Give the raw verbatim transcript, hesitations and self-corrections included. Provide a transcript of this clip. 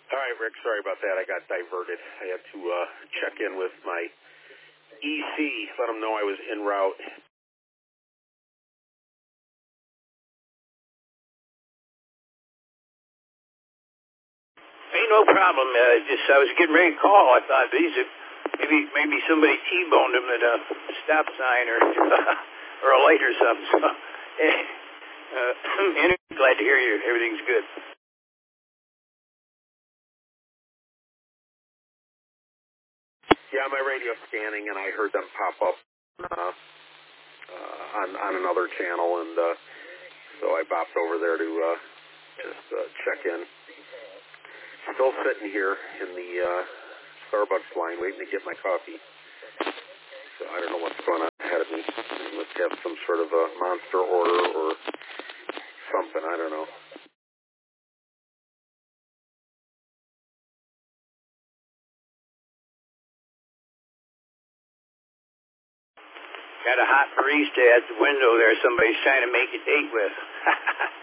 All right, Rick, sorry about that. I got diverted. I had to uh, check in with my E C, let them know I was en route. Ain't no problem. Uh, just I was getting ready to call. I thought these are, maybe maybe somebody T-boned him at a stop sign or or a light or something. So, eh, uh, anyway, glad to hear you. Everything's good. Yeah, my radio's scanning, and I heard them pop up uh, uh, on on another channel, and uh, so I bopped over there to uh, just uh, check in. Still sitting here in the uh, Starbucks line, waiting to get my coffee. So I don't know what's going on ahead of me. I must have some sort of a monster order or something. I don't know. Got a hot barista at the window there. Somebody's trying to make a date with.